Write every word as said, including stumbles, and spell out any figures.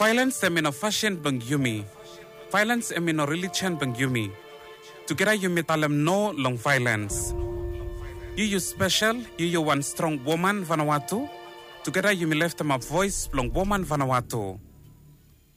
Violence emino fashion bang yumi. Violence emino religion bang yumi. Together yumi talem no long violence. You you special, you you one strong woman Vanuatu. Together yumi left them a voice long woman Vanuatu.